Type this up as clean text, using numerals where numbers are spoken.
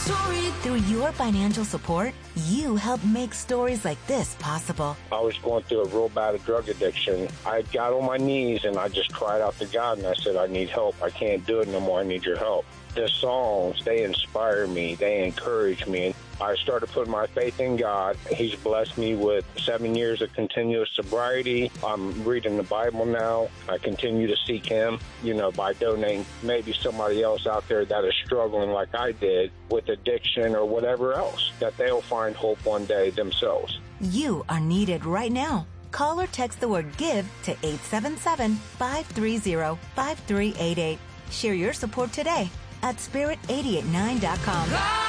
Through your financial support, you help make stories like this possible. I was going through a real bad drug addiction. I got on my knees and I just cried out to God and I said, I need help. I can't do it no more. I need your help. The songs, they inspire me. They encourage me. I started putting my faith in God. He's blessed me with 7 years of continuous sobriety. I'm reading the Bible now. I continue to seek Him, by donating maybe somebody else out there that is struggling like I did with addiction or whatever else, that they'll find hope one day themselves. You are needed right now. Call or text the word GIVE to 877-530-5388. Share your support today at spirit889.com.